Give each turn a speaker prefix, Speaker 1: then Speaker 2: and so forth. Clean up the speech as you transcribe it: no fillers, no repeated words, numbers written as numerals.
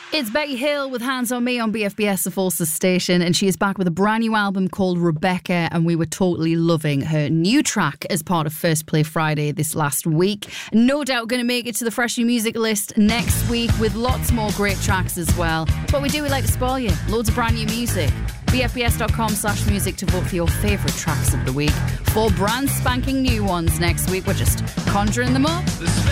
Speaker 1: It's Becky Hill with Hands on Me on BFBS, the Forces station, and she is back with a brand new album called Rebecca, and we were totally loving her new track as part of First Play Friday this last week. No doubt going to make it to the Fresh New Music list next week with lots more great tracks as well. That's what we do, we like to spoil you. Loads of brand new music. BFBS.com/music to vote for your favourite tracks of the week. 4 brand spanking new ones next week. We're just conjuring them up.